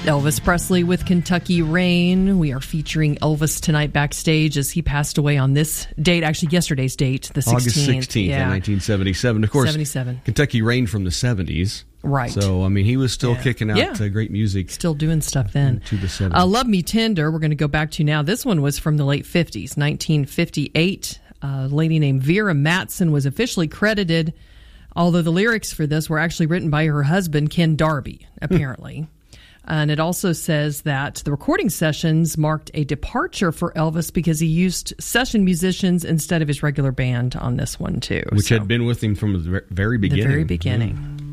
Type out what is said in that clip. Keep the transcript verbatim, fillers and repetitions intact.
Elvis Presley with Kentucky Rain. We are featuring Elvis tonight backstage as he passed away on this date, actually yesterday's date, the sixteenth. August sixteenth, yeah. nineteen seventy-seven. Of course, seventy-seven. Kentucky Rain from the seventies. Right. So, I mean, he was still yeah. kicking out yeah. uh, great music. Still doing stuff then. To the seventies. Uh, Love Me Tender, we're going to go back to now. This one was from the late fifties, nineteen fifty-eight. A lady named Vera Mattson was officially credited, although the lyrics for this were actually written by her husband, Ken Darby, apparently. And it also says that the recording sessions marked a departure for Elvis because he used session musicians instead of his regular band on this one, too. Which so, had been with him from the very beginning. The very beginning.